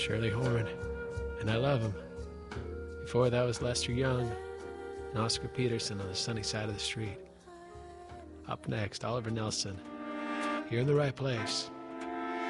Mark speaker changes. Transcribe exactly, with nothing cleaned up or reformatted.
Speaker 1: Shirley Horn, and I love him. Before that was Lester Young and Oscar Peterson on the sunny side of the street. Up next, Oliver Nelson. You're in the right place.